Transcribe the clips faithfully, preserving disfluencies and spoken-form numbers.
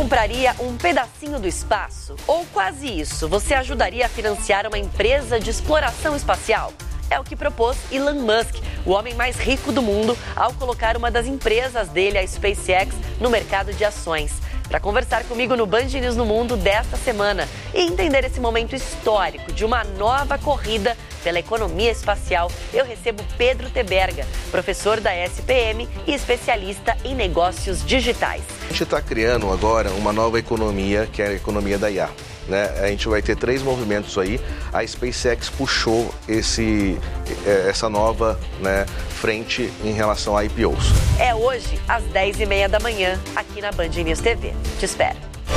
compraria um pedacinho do espaço? Ou quase isso, você ajudaria a financiar uma empresa de exploração espacial? É o que propôs Elon Musk, o homem mais rico do mundo, ao colocar uma das empresas dele, a SpaceX, no mercado de ações. Para conversar comigo no Band News no Mundo desta semana e entender esse momento histórico de uma nova corrida pela economia espacial, eu recebo Pedro Teberga, professor da S P M e especialista em negócios digitais. A gente está criando agora uma nova economia, que é a economia da I A. Né? A gente vai ter três movimentos aí. A SpaceX puxou esse, essa nova, né, frente em relação a I P Os. É hoje, às dez e meia da manhã, aqui na Band News T V. Te espero.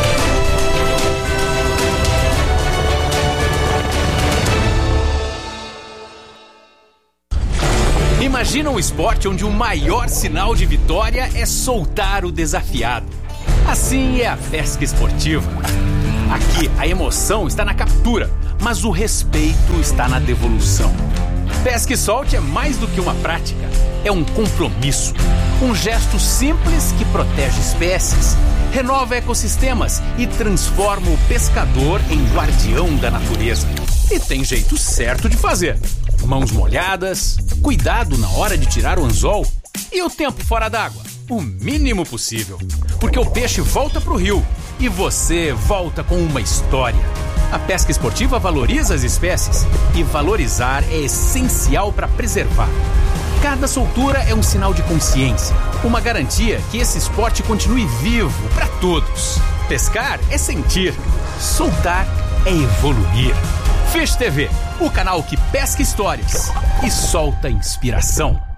Imagina um esporte onde o maior sinal de vitória é soltar o desafiado. Assim é a pesca esportiva. Aqui, a emoção está na captura, mas o respeito está na devolução. Pesca e solte é mais do que uma prática, é um compromisso. Um gesto simples que protege espécies, renova ecossistemas e transforma o pescador em guardião da natureza. E tem jeito certo de fazer. Mãos molhadas, cuidado na hora de tirar o anzol e o tempo fora d'água, o mínimo possível. Porque o peixe volta pro rio e você volta com uma história. A pesca esportiva valoriza as espécies e valorizar é essencial para preservar. Cada soltura é um sinal de consciência, uma garantia que esse esporte continue vivo para todos. Pescar é sentir, soltar é evoluir. Fish T V, o canal que pesca histórias e solta inspiração.